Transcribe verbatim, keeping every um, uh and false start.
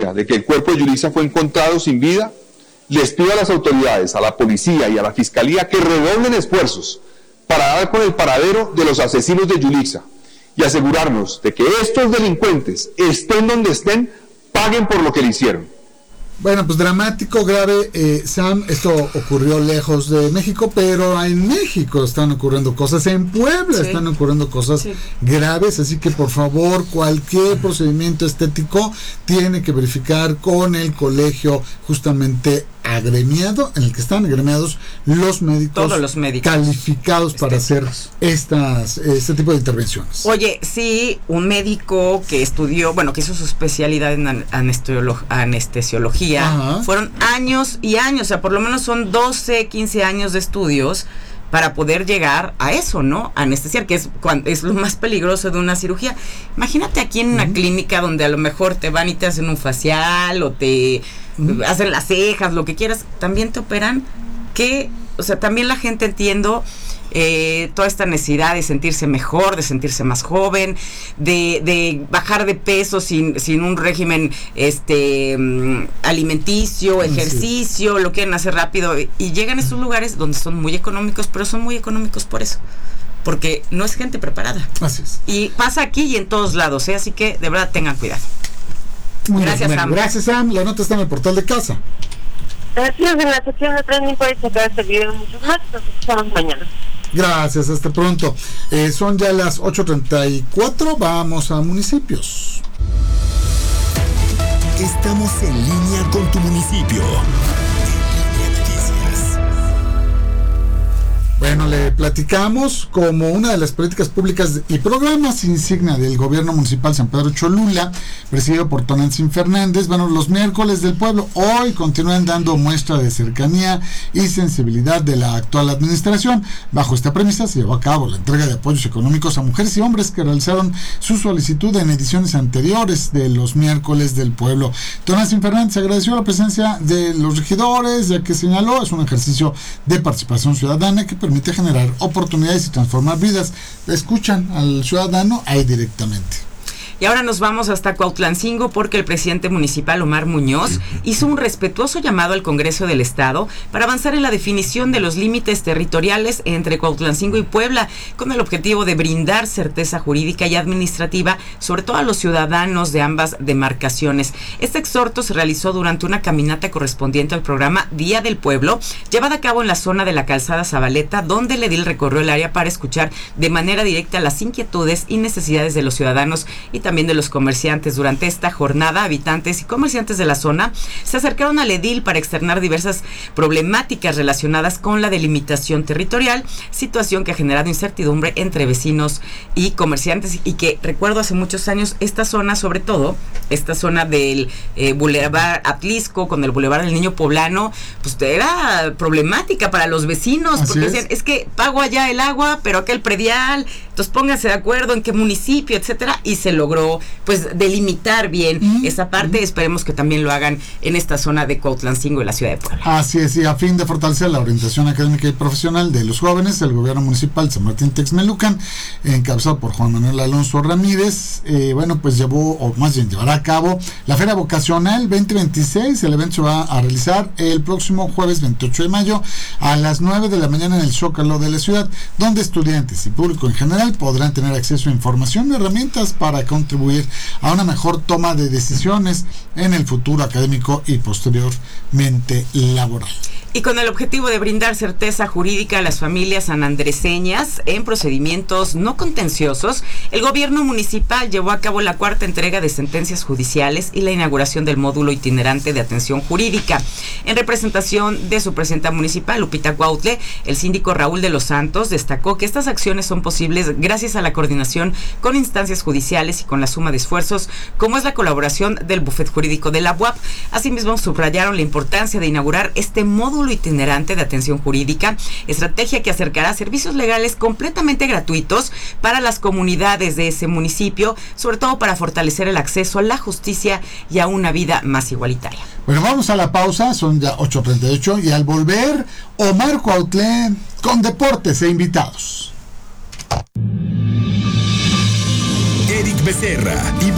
noticia de que el cuerpo de Yulitza fue encontrado sin vida, les pido a las autoridades, a la policía y a la fiscalía que redoblen esfuerzos para dar con el paradero de los asesinos de Yulitza y asegurarnos de que estos delincuentes, estén donde estén, paguen por lo que le hicieron. Bueno, pues dramático, grave, eh, Sam, esto ocurrió lejos de México, pero en México están ocurriendo cosas, en Puebla sí. están ocurriendo cosas sí. graves, así que por favor, cualquier procedimiento estético tiene que verificar con el colegio justamente agremiado, en el que están agremiados los médicos, todos los médicos calificados para hacer estas este tipo de intervenciones. Oye, sí, un médico que estudió, bueno, que hizo su especialidad en anestesiolo- anestesiología, Ajá. fueron años y años, o sea, por lo menos son doce, quince años de estudios para poder llegar a eso, ¿no? Anestesiar, que es cuando, es lo más peligroso de una cirugía. Imagínate aquí en una uh-huh. clínica donde a lo mejor te van y te hacen un facial o te uh-huh. hacen las cejas, lo que quieras, también te operan, que, o sea, también la gente entiendo eh, toda esta necesidad de sentirse mejor, de sentirse más joven, de, de bajar de peso sin, sin un régimen este um, alimenticio, ejercicio, sí. lo quieren hacer rápido y, y llegan a estos lugares donde son muy económicos, pero son muy económicos por eso, porque no es gente preparada. Así es. Y pasa aquí y en todos lados, ¿eh? Así que de verdad tengan cuidado. Muy gracias, bien, Sam. Gracias, Sam. La nota está en el portal de casa. Gracias. En la sección de trending puedes checar este video y muchos más. Nos escuchamos mañana. Gracias, hasta pronto. Eh, son ya las ocho treinta y cuatro. Vamos a municipios. Estamos en línea con tu municipio. Bueno, le platicamos como una de las políticas públicas y programas insignia del gobierno municipal San Pedro Cholula, presidido por Tonantzin Fernández. Bueno, los miércoles del pueblo hoy continúan dando muestra de cercanía y sensibilidad de la actual administración. Bajo esta premisa se llevó a cabo la entrega de apoyos económicos a mujeres y hombres que realizaron su solicitud en ediciones anteriores de los miércoles del pueblo. Tonantzin Fernández agradeció la presencia de los regidores, ya que señaló es un ejercicio de participación ciudadana que permite generar oportunidades y transformar vidas. Escuchan al ciudadano ahí directamente. Y ahora nos vamos hasta Cuautlancingo porque el presidente municipal Omar Muñoz hizo un respetuoso llamado al Congreso del Estado para avanzar en la definición de los límites territoriales entre Cuautlancingo y Puebla, con el objetivo de brindar certeza jurídica y administrativa, sobre todo a los ciudadanos de ambas demarcaciones. Este exhorto se realizó durante una caminata correspondiente al programa Día del Pueblo, llevada a cabo en la zona de la Calzada Zabaleta, donde el edil recorrió el área para escuchar de manera directa las inquietudes y necesidades de los ciudadanos y también de los comerciantes. Durante esta jornada, habitantes y comerciantes de la zona se acercaron al edil para externar diversas problemáticas relacionadas con la delimitación territorial, situación que ha generado incertidumbre entre vecinos y comerciantes, y que recuerdo hace muchos años esta zona, sobre todo esta zona del eh, Boulevard Atlisco con el Boulevard del Niño Poblano, pues era problemática para los vecinos. Así porque es. decían, es que pago allá el agua, pero acá el predial, entonces pónganse de acuerdo en qué municipio, etcétera, y se logró pues delimitar bien mm, esa parte. Mm. Esperemos que también lo hagan en esta zona de Cuautlancingo y la ciudad de Puebla. Así es, y a fin de fortalecer la orientación académica y profesional de los jóvenes, el gobierno municipal San Martín Texmelucan, encabezado por Juan Manuel Alonso Ramírez, eh, bueno, pues llevó, o más bien llevará a cabo la Feria Vocacional veinte veintiséis. El evento se va a realizar el próximo jueves veintiocho de mayo a las nueve de la mañana en el Zócalo de la ciudad, donde estudiantes y público en general podrán tener acceso a información y herramientas para contribuir a una mejor toma de decisiones en el futuro académico y posteriormente laboral. Y con el objetivo de brindar certeza jurídica a las familias sanandreseñas en procedimientos no contenciosos, el gobierno municipal llevó a cabo la cuarta entrega de sentencias judiciales y la inauguración del módulo itinerante de atención jurídica. En representación de su presidenta municipal, Lupita Cuautle, el síndico Raúl de los Santos destacó que estas acciones son posibles gracias a la coordinación con instancias judiciales y con la suma de esfuerzos, como es la colaboración del bufet jurídico de la U A P. Asimismo, subrayaron la importancia de inaugurar este módulo itinerante de atención jurídica, estrategia que acercará servicios legales completamente gratuitos para las comunidades de ese municipio, sobre todo para fortalecer el acceso a la justicia y a una vida más igualitaria. Bueno, vamos a la pausa, son ya ocho treinta y ocho, y al volver, Omar Cuautle con deportes e invitados. Eric Becerra y